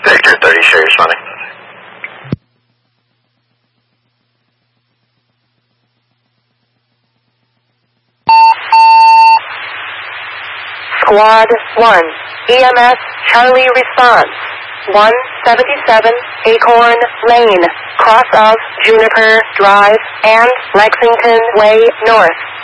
Victor 30, share your responding. Squad 1, EMS Charlie response. 177 Acorn Lane, cross of Juniper Drive and Lexington Way North.